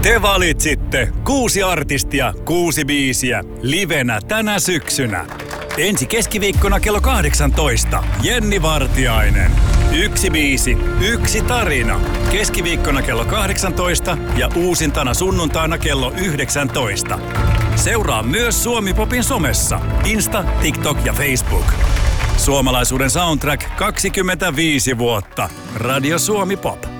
Te valitsitte 6 artistia, 6 biisiä, livenä tänä syksynä. Ensi keskiviikkona kello 18. Jenni Vartiainen. 1 biisi, 1 tarina. Keskiviikkona kello 18 ja uusintana sunnuntaina kello 19. Seuraa myös Suomi-popin somessa. Insta, TikTok ja Facebook. Suomalaisuuden soundtrack 25 vuotta. Radio Suomi Pop.